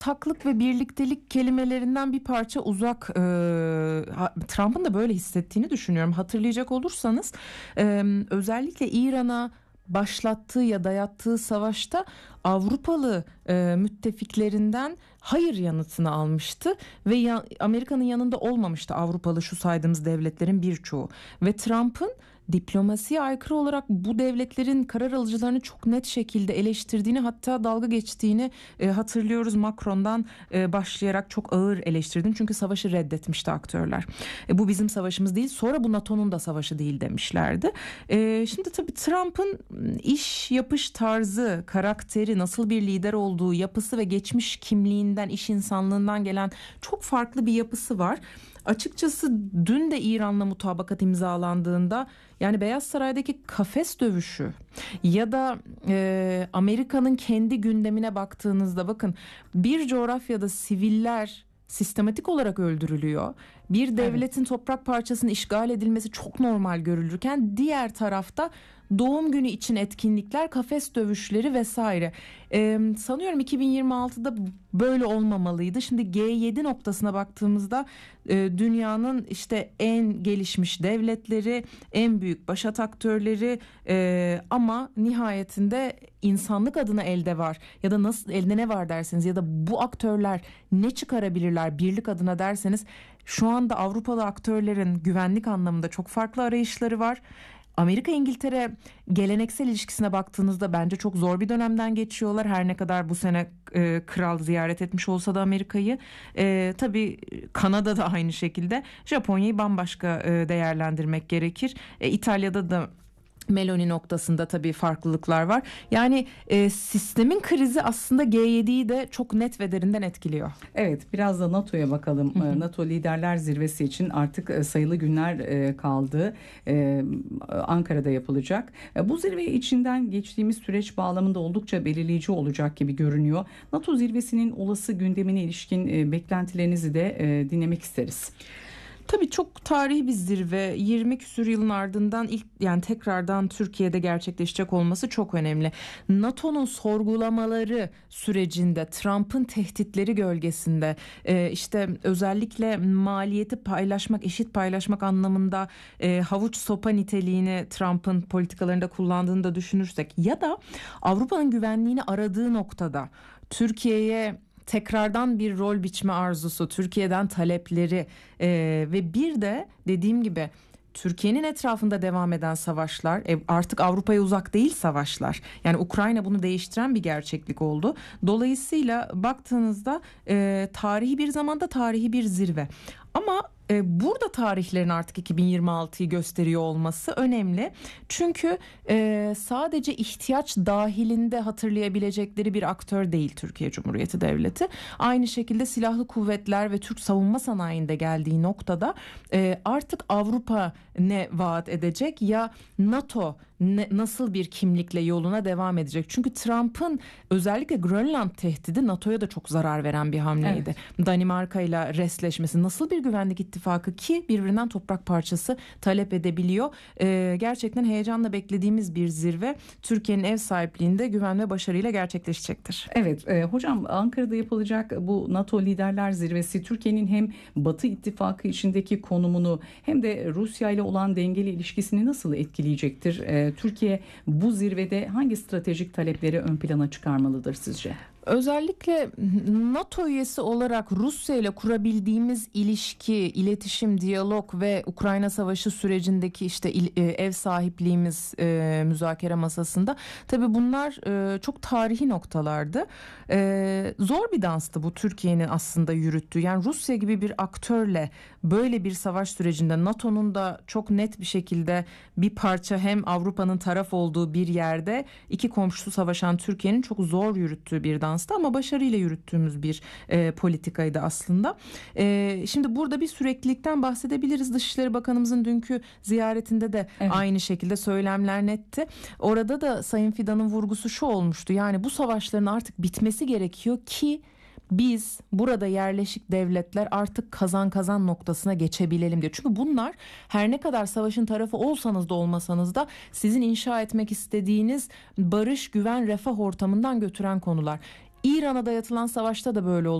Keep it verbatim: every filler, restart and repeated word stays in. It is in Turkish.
ortaklık ve birliktelik kelimelerinden bir parça uzak. Ee, Trump'ın da böyle hissettiğini düşünüyorum. Hatırlayacak olursanız e, özellikle İran'a başlattığı ya dayattığı savaşta Avrupalı e, müttefiklerinden hayır yanıtını almıştı ve ya, Amerika'nın yanında olmamıştı Avrupalı şu saydığımız devletlerin birçoğu ve Trump'ın diplomasiye aykırı olarak bu devletlerin karar alıcılarını çok net şekilde eleştirdiğini, hatta dalga geçtiğini e, hatırlıyoruz. Macron'dan e, başlayarak çok ağır eleştirdiğini, çünkü savaşı reddetmişti aktörler. E, bu bizim savaşımız değil, sonra bu NATO'nun da savaşı değil demişlerdi. E, şimdi tabii Trump'ın iş yapış tarzı, karakteri, nasıl bir lider olduğu, yapısı ve geçmiş kimliğinden, iş insanlığından gelen çok farklı bir yapısı var. Açıkçası dün de İran'la mutabakat imzalandığında, yani Beyaz Saray'daki kafes dövüşü ya da e, Amerika'nın kendi gündemine baktığınızda, bakın, bir coğrafyada siviller sistematik olarak öldürülüyor. Bir devletin evet. toprak parçasının işgal edilmesi çok normal görülürken, diğer tarafta doğum günü için etkinlikler, kafes dövüşleri vesaire. Ee, sanıyorum iki bin yirmi altıda böyle olmamalıydı. Şimdi G yedi noktasına baktığımızda e, dünyanın işte en gelişmiş devletleri, en büyük başat aktörleri e, ama nihayetinde insanlık adına elde var ya da nasıl elde ne var derseniz ya da bu aktörler ne çıkarabilirler birlik adına derseniz, şu anda Avrupalı aktörlerin güvenlik anlamında çok farklı arayışları var. Amerika-İngiltere geleneksel ilişkisine baktığınızda bence çok zor bir dönemden geçiyorlar. Her ne kadar bu sene e, kral ziyaret etmiş olsa da Amerika'yı. E, tabii Kanada da aynı şekilde. Japonya'yı bambaşka e, değerlendirmek gerekir. E, İtalya'da da Meloni noktasında tabii farklılıklar var. Yani e, sistemin krizi aslında G yediyi de çok net ve derinden etkiliyor. Evet, biraz da NATO'ya bakalım. Hı hı. NATO Liderler Zirvesi için artık sayılı günler e, kaldı. E, Ankara'da yapılacak. E, bu zirve içinden geçtiğimiz süreç bağlamında oldukça belirleyici olacak gibi görünüyor. NATO zirvesinin olası gündemine ilişkin e, beklentilerinizi de e, dinlemek isteriz. Tabii çok tarihi bir zirve. yirmi küsur yılın ardından ilk yani tekrardan Türkiye'de gerçekleşecek olması çok önemli. NATO'nun sorgulamaları sürecinde, Trump'ın tehditleri gölgesinde, e, işte özellikle maliyeti paylaşmak, eşit paylaşmak anlamında e, havuç sopa niteliğini Trump'ın politikalarında kullandığını da düşünürsek ya da Avrupa'nın güvenliğini aradığı noktada Türkiye'ye tekrardan bir rol biçme arzusu, Türkiye'den talepleri e, ve bir de dediğim gibi Türkiye'nin etrafında devam eden savaşlar, e, artık Avrupa'ya uzak değil savaşlar. Yani Ukrayna bunu değiştiren bir gerçeklik oldu. Dolayısıyla baktığınızda e, tarihi bir zamanda tarihi bir zirve. Ama e, burada tarihlerin artık iki bin yirmi altıyı gösteriyor olması önemli. Çünkü e, sadece ihtiyaç dahilinde hatırlayabilecekleri bir aktör değil Türkiye Cumhuriyeti Devleti. Aynı şekilde silahlı kuvvetler ve Türk savunma sanayinde geldiği noktada e, artık Avrupa ne vaat edecek ya NATO ne, nasıl bir kimlikle yoluna devam edecek? Çünkü Trump'ın özellikle Grönland tehdidi NATO'ya da çok zarar veren bir hamleydi. Evet. Danimarka ile resleşmesi, nasıl bir güvenlik ittifakı ki birbirinden toprak parçası talep edebiliyor. Ee, gerçekten heyecanla beklediğimiz bir zirve. Türkiye'nin ev sahipliğinde güven ve başarıyla gerçekleşecektir. Evet e, hocam, Ankara'da yapılacak bu NATO Liderler Zirvesi Türkiye'nin hem Batı ittifakı içindeki konumunu hem de Rusya ile olan dengeli ilişkisini nasıl etkileyecektir? E, Türkiye bu zirvede hangi stratejik talepleri ön plana çıkarmalıdır sizce? Özellikle NATO üyesi olarak Rusya ile kurabildiğimiz ilişki, iletişim, diyalog ve Ukrayna Savaşı sürecindeki işte ev sahipliğimiz e, müzakere masasında, tabii bunlar e, çok tarihi noktalardı. E, zor bir danstı bu Türkiye'nin aslında yürüttüğü. Yani Rusya gibi bir aktörle böyle bir savaş sürecinde NATO'nun da çok net bir şekilde bir parça hem Avrupa'nın taraf olduğu bir yerde iki komşusu savaşan Türkiye'nin çok zor yürüttüğü bir danstı. Ama başarıyla yürüttüğümüz bir e, politikaydı aslında. E, şimdi burada bir süreklilikten bahsedebiliriz. Dışişleri Bakanımızın dünkü ziyaretinde de evet. aynı şekilde söylemler netti. Orada da Sayın Fidan'ın vurgusu şu olmuştu. Yani bu savaşların artık bitmesi gerekiyor ki biz burada yerleşik devletler artık kazan kazan noktasına geçebilelim diyor. Çünkü bunlar her ne kadar savaşın tarafı olsanız da olmasanız da sizin inşa etmek istediğiniz barış, güven, refah ortamından götüren konular. İran'a dayatılan savaşta da böyle oldu.